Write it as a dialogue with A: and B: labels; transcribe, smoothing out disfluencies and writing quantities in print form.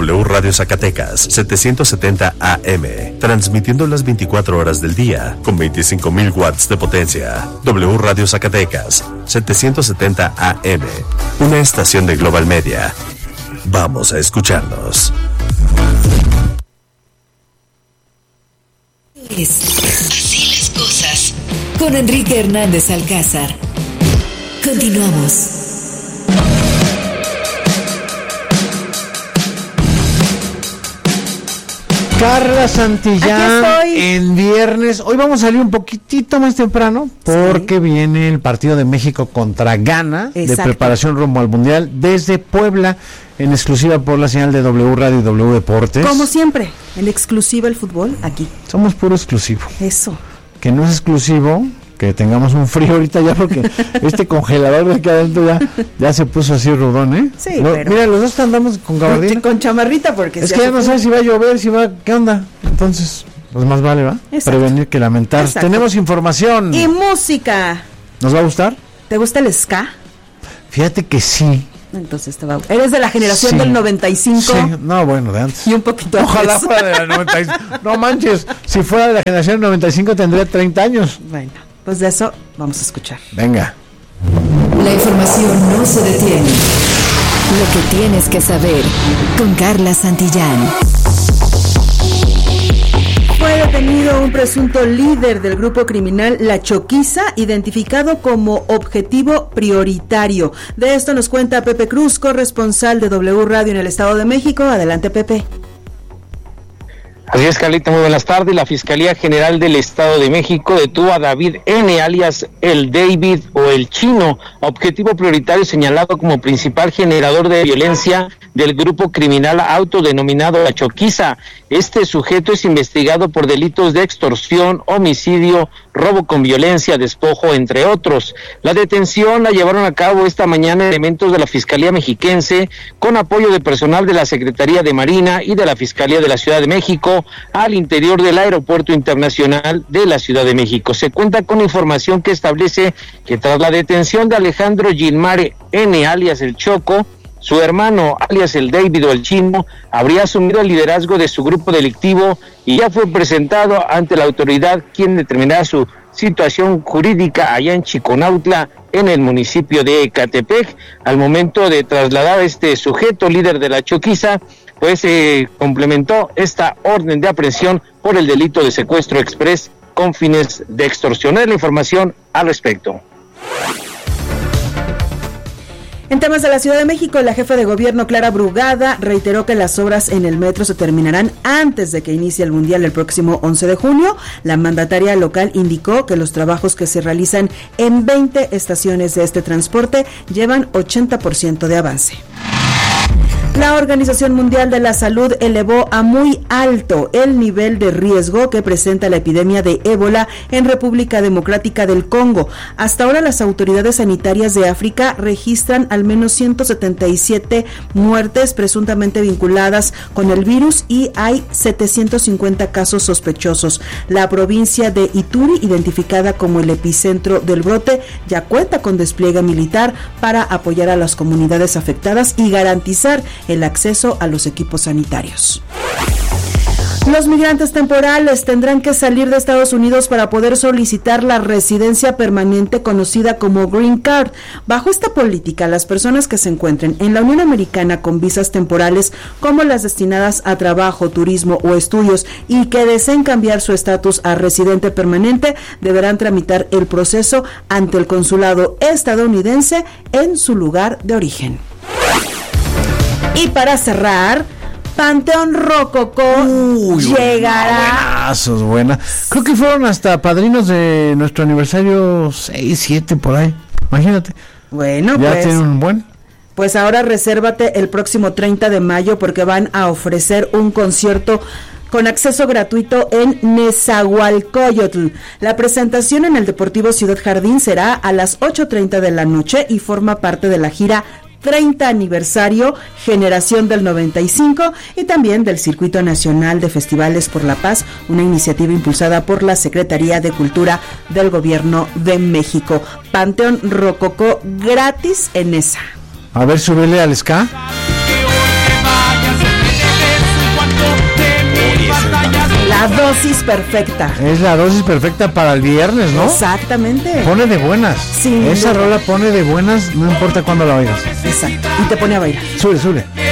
A: W Radio Zacatecas, 770 AM, transmitiendo las 24 horas del día, con 25,000 watts de potencia. W Radio Zacatecas, 770 AM, una estación de Global Media. Vamos a escucharnos.
B: Así las cosas. Con Enrique Hernández Alcázar. Continuamos.
C: Carla Santillán en viernes. Hoy vamos a salir un poquitito más temprano porque viene el partido de México contra Ghana. Exacto. De preparación rumbo al Mundial desde Puebla, en exclusiva por la señal de W Radio y W Deportes.
D: Como siempre, en exclusiva el fútbol aquí.
C: Somos puro exclusivo.
D: Eso.
C: Que no es exclusivo que tengamos un frío ahorita ya, porque este congelador de aquí adentro ya se puso así rudón, ¿eh?
D: Sí, pero...
C: Mira, los dos andamos con gabardina.
D: Con chamarrita, porque...
C: Es que ya no sabes si va a llover, si va... ¿Qué onda? Entonces, pues más vale, ¿va? Exacto. Prevenir que lamentar. Exacto. Tenemos información.
D: Y música.
C: ¿Nos va a gustar?
D: ¿Te gusta el ska?
C: Fíjate que sí.
D: Entonces te va. ¿Eres de la generación del 95?
C: Sí, no, bueno, de antes.
D: Y un poquito
C: Ojalá
D: antes.
C: Fuera de la 95. No manches, si fuera de la generación del 95 tendría 30 años.
D: Bueno, pues de eso vamos a escuchar.
C: Venga.
B: La información no se detiene. Lo que tienes que saber con Carla Santillán.
D: Fue detenido un presunto líder del grupo criminal La Choquiza, identificado como objetivo prioritario. De esto nos cuenta Pepe Cruz, corresponsal de W Radio en el Estado de México. Adelante, Pepe.
E: Así es, Carlita, muy buenas tardes. La Fiscalía General del Estado de México detuvo a David N., alias el David o el Chino, objetivo prioritario señalado como principal generador de violencia del grupo criminal autodenominado La Choquiza. Este sujeto es investigado por delitos de extorsión, homicidio, robo con violencia, despojo, entre otros. La detención la llevaron a cabo esta mañana elementos de la Fiscalía Mexiquense con apoyo de personal de la Secretaría de Marina y de la Fiscalía de la Ciudad de México al interior del Aeropuerto Internacional de la Ciudad de México. Se cuenta con información que establece que tras la detención de Alejandro Gilmare N., alias el Choco, su hermano, alias el David o el Chino, habría asumido el liderazgo de su grupo delictivo y ya fue presentado ante la autoridad, quien determinará su situación jurídica allá en Chiconautla, en el municipio de Ecatepec. Al momento de trasladar a este sujeto, líder de La Choquiza, pues se complementó esta orden de aprehensión por el delito de secuestro exprés con fines de extorsión. Es la información al respecto.
D: En temas de la Ciudad de México, la jefa de gobierno Clara Brugada reiteró que las obras en el metro se terminarán antes de que inicie el Mundial el próximo 11 de junio. La mandataria local indicó que los trabajos que se realizan en 20 estaciones de este transporte llevan 80% de avance. La Organización Mundial de la Salud elevó a muy alto el nivel de riesgo que presenta la epidemia de ébola en República Democrática del Congo. Hasta ahora las autoridades sanitarias de África registran al menos 177 muertes presuntamente vinculadas con el virus y hay 750 casos sospechosos. La provincia de Ituri, identificada como el epicentro del brote, ya cuenta con despliegue militar para apoyar a las comunidades afectadas y garantizar el acceso a los equipos sanitarios. Los migrantes temporales tendrán que salir de Estados Unidos para poder solicitar la residencia permanente conocida como Green Card. Bajo esta política, las personas que se encuentren en la Unión Americana con visas temporales, como las destinadas a trabajo, turismo o estudios, y que deseen cambiar su estatus a residente permanente, deberán tramitar el proceso ante el consulado estadounidense en su lugar de origen. Y para cerrar, Panteón Rococó llegará.
C: Buena. Creo que fueron hasta padrinos de nuestro aniversario 6, 7 por ahí. Imagínate.
D: Bueno,
C: ya
D: pues.
C: Tienen un buen.
D: Pues ahora resérvate el próximo 30 de mayo porque van a ofrecer un concierto con acceso gratuito en Nezahualcóyotl. La presentación en el Deportivo Ciudad Jardín será a las 8:30 de la noche y forma parte de la gira 30 aniversario Generación del 95 y también del Circuito Nacional de Festivales por la Paz, una iniciativa impulsada por la Secretaría de Cultura del Gobierno de México. Panteón Rococó gratis en esa.
C: A ver, súbele al ska.
D: La dosis perfecta.
C: Es la dosis perfecta para el viernes, ¿no?
D: Exactamente.
C: Pone de buenas. Sí. Esa rola pone de buenas, no importa cuándo la oigas.
D: Exacto. Y te pone a bailar.
C: Sube.